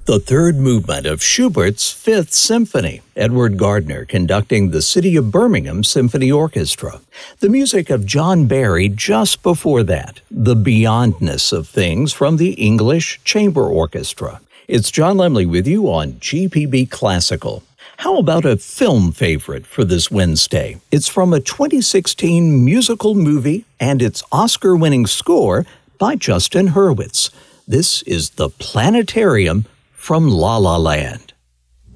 The third movement of Schubert's Fifth Symphony, Edward Gardner conducting the City of Birmingham Symphony Orchestra. The music of John Barry just before that, The Beyondness of Things from the English Chamber Orchestra. It's John Lemley with you on GPB Classical. How about a film favorite for this Wednesday? It's from a 2016 musical movie and its Oscar-winning score by Justin Hurwitz. This is The Planetarium from La La Land.